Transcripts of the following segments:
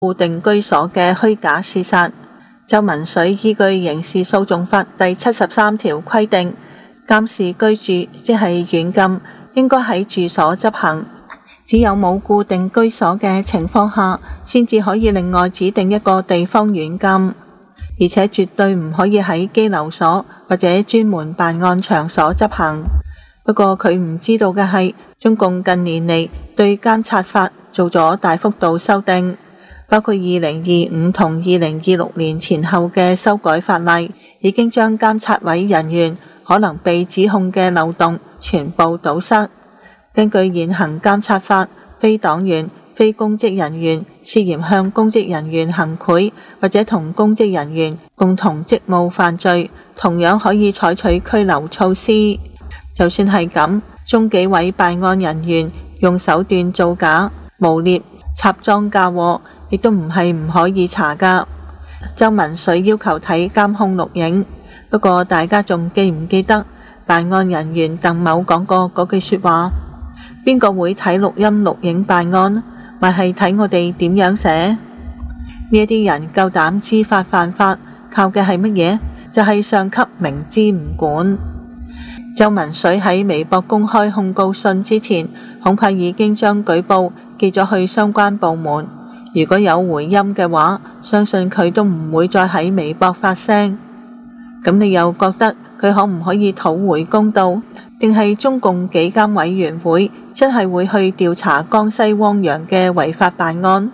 固定居所嘅虛假事實。周文水依據刑事訴訟法第73條規定，監視居住即係軟禁，應該喺住所執行。只有冇固定居所嘅情況下，先至可以另外指定一個地方軟禁，而且絕對唔可以喺羈留所或者專門辦案場所執行。不過佢唔知道嘅係，中共近年嚟對監察法做咗大幅度修訂，包括2025同2026年前後嘅修改法例，已經將監察委人員可能被指控嘅漏洞全部堵塞。根據現行監察法，非黨員、非公職人員涉嫌向公職人員行賄或者同公職人員共同職務犯罪，同樣可以採取拘留措施。就算係咁，中紀委辦案人員用手段造假、誣衊、插贓嫁禍，亦都唔係唔可以查㗎。周文水要求睇監控錄影，不過大家仲記唔記得辦案人員鄧某講過嗰句說話？邊個會睇錄音錄影辦案？咪係睇我哋點樣寫？呢一啲人夠膽知法犯法，靠嘅係乜嘢？就係上級明知唔管。周文水喺微博公開控告信之前，恐怕已經將舉報寄咗去相關部門。如果有回音嘅話，相信佢都唔會再喺微博發聲。咁你又覺得佢可唔可以討回公道？定係中共紀監委員會真係會去調查江西汪洋嘅違法辦案？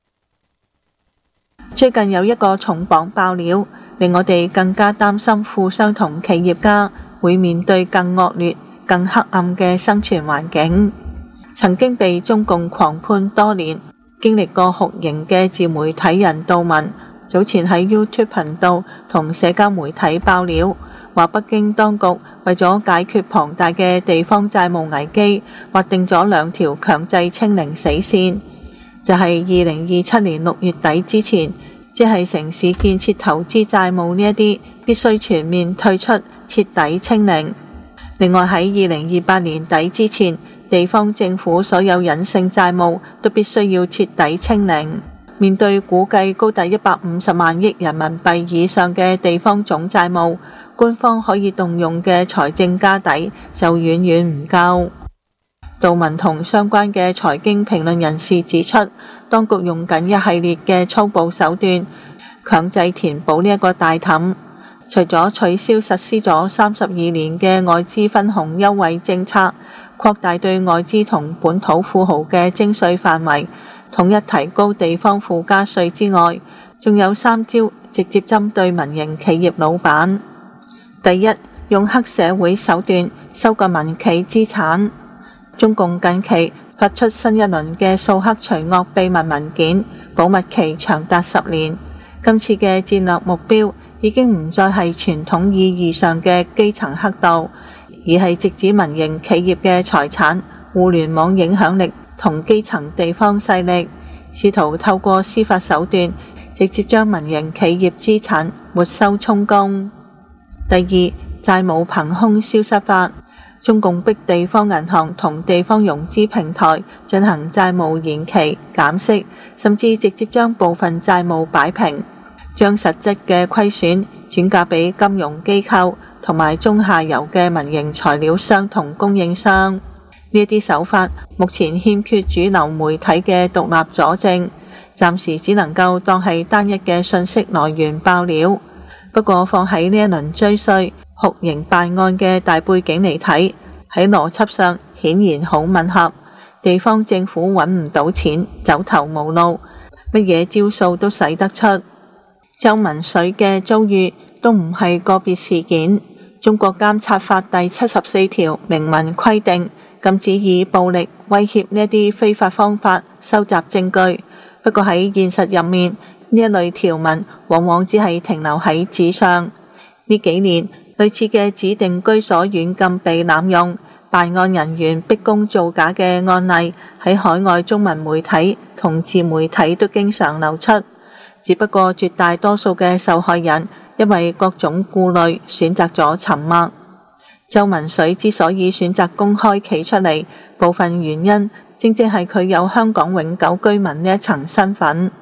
最近有一個重磅爆料，令我哋更加擔心富商同企業家會面對更惡劣、更黑暗嘅生存環境。曾經被中共狂判多年、經歷過酷刑嘅自媒體人杜文，早前喺 YouTube 頻道同社交媒體爆料，話北京當局為咗解決龐大嘅地方債務危機，劃定咗2條強制清零死線，就係2027年6月底之前，即係城市建設投資債務呢一啲必須全面退出，徹底清零。另外喺2028年底之前，地方政府所有隱性債務都必須要徹底清零。面對估計高達150萬億人民幣以上嘅地方總債務，官方可以動用嘅財政家底就遠遠唔夠。杜文同相關嘅財經評論人士指出，當局用緊一系列嘅粗暴手段，強制填補呢一個大氹。除咗取消實施咗32年嘅外資分紅優惠政策，擴大對外資同本土富豪嘅徵稅範圍，統一提高地方附加稅之外，仲有3招直接針對民營企業老闆。第一，用黑社會手段收割民企資產。中共近期發出新一輪嘅掃黑除惡秘密文件，保密期長達10年。今次嘅戰略目標已經唔再係傳統意義上嘅基層黑道，而係直指民營企業嘅財產、互聯網影響力同基層地方勢力，試圖透過司法手段直接將民營企業資產沒收充公。第二，債務憑空消失法。中共逼地方銀行同地方融資平台進行債務延期、減息，甚至直接將部分債務擺平，將實質嘅虧損轉嫁俾金融機構同埋中下游嘅民營材料商同供應商。呢啲手法目前欠缺主流媒體嘅獨立佐證，暫時只能夠當係單一嘅信息來源爆料。不過放喺呢一輪追稅、酷刑辦案嘅大背景嚟睇，喺邏輯上顯然好吻合。地方政府揾唔到錢，走投無路，乜嘢招數都使得出。周文水嘅遭遇都唔係個別事件。中國監察法第74條明文規定，禁止以暴力威脅呢啲非法方法收集證據。不過喺現實入面，呢一類條文往往只係停留喺紙上。呢幾年，類似嘅指定居所軟禁被濫用、辦案人員逼供造假嘅案例喺海外中文媒體同自媒體都經常流出。只不過絕大多數嘅受害人因為各種顧慮選擇咗沉默。周文水之所以選擇公開企出嚟，部分原因正正係佢有香港永久居民呢一層身份。